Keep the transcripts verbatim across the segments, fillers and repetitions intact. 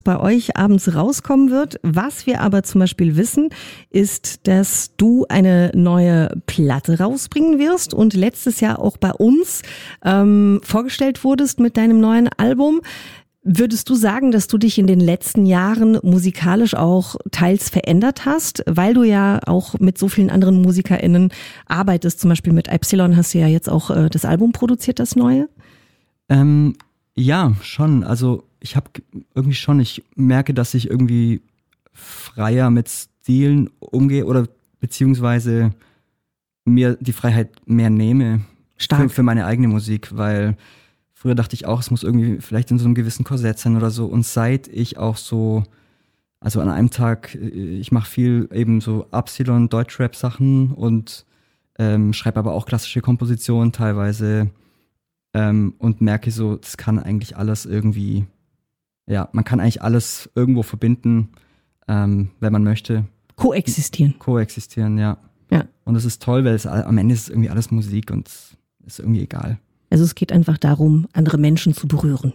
bei euch abends rauskommen wird. Was wir aber zum Beispiel wissen, ist, dass du eine neue Platte rausbringen wirst und letztes Jahr auch bei uns ähm, vorgestellt wurdest mit deinem neuen Album. Würdest du sagen, dass du dich in den letzten Jahren musikalisch auch teils verändert hast, weil du ja auch mit so vielen anderen MusikerInnen arbeitest? Zum Beispiel mit Epsilon hast du ja jetzt auch äh, das Album produziert, das neue. Ähm, ja, schon. Also ich habe irgendwie schon, ich merke, dass ich irgendwie freier mit Stilen umgehe oder beziehungsweise mir die Freiheit mehr nehme. Stark. Für, für meine eigene Musik, weil früher dachte ich auch, es muss irgendwie vielleicht in so einem gewissen Korsett sein oder so. Und seit ich auch so, also an einem Tag, ich mache viel eben so Epsilon, Deutschrap-Sachen und ähm, schreibe aber auch klassische Kompositionen teilweise ähm, und merke so, das kann eigentlich alles irgendwie, ja, man kann eigentlich alles irgendwo verbinden, ähm, wenn man möchte. Koexistieren. Koexistieren, ja. Ja. Und das ist toll, weil es, am Ende ist irgendwie alles Musik und ist irgendwie egal. Also es geht einfach darum, andere Menschen zu berühren.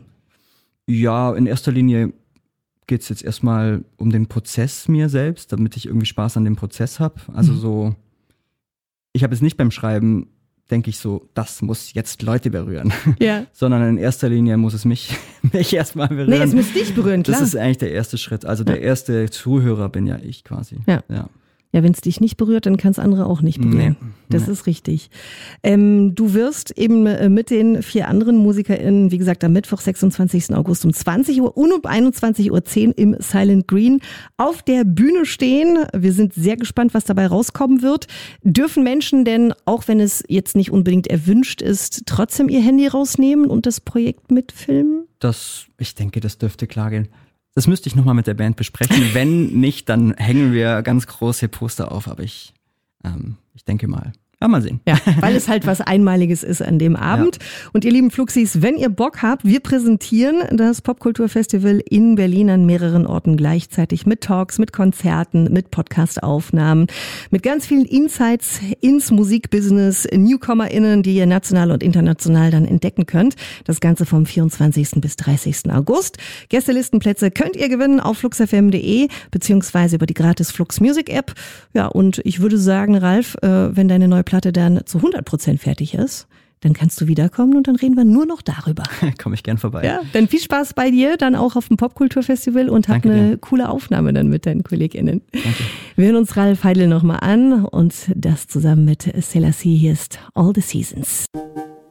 Ja, in erster Linie geht es jetzt erstmal um den Prozess mir selbst, damit ich irgendwie Spaß an dem Prozess habe. Also mhm. so, ich habe jetzt nicht beim Schreiben, denke ich so, das muss jetzt Leute berühren. Ja. Sondern in erster Linie muss es mich, mich erstmal berühren. Nee, es muss dich berühren, klar. Das ist eigentlich der erste Schritt. Also der ja. erste Zuhörer bin ja ich quasi. Ja. Ja. Ja, wenn es dich nicht berührt, dann kann es andere auch nicht berühren. Nee, das nee. ist richtig. Ähm, du wirst eben mit den vier anderen MusikerInnen, wie gesagt, am Mittwoch, sechsundzwanzigsten August um zwanzig Uhr und um einundzwanzig Uhr zehn im Silent Green auf der Bühne stehen. Wir sind sehr gespannt, was dabei rauskommen wird. Dürfen Menschen denn, auch wenn es jetzt nicht unbedingt erwünscht ist, trotzdem ihr Handy rausnehmen und das Projekt mitfilmen? Das, ich denke, das dürfte klar gehen. Das müsste ich nochmal mit der Band besprechen. Wenn nicht, dann hängen wir ganz große Poster auf. Aber ich, ähm, ich denke mal. Ja, mal sehen. Ja, weil es halt was Einmaliges ist an dem Abend. Ja. Und ihr lieben Fluxis, wenn ihr Bock habt, wir präsentieren das Popkulturfestival in Berlin an mehreren Orten gleichzeitig mit Talks, mit Konzerten, mit Podcast-Aufnahmen, mit ganz vielen Insights ins Musikbusiness, NewcomerInnen, die ihr national und international dann entdecken könnt. Das Ganze vom vierundzwanzigsten bis dreißigsten August. Gästelistenplätze könnt ihr gewinnen auf flux f m punkt d e beziehungsweise über die gratis Flux Music App. Ja, und ich würde sagen, Ralf, äh, wenn deine neue Platte dann zu hundert Prozent fertig ist, dann kannst du wiederkommen und dann reden wir nur noch darüber. Komme ich gern vorbei. Ja, dann viel Spaß bei dir, dann auch auf dem Popkulturfestival und hab eine dir. coole Aufnahme dann mit deinen KollegInnen. Danke. Wir hören uns Ralf Heidel nochmal an und das zusammen mit Selassie. Hier ist All the Seasons.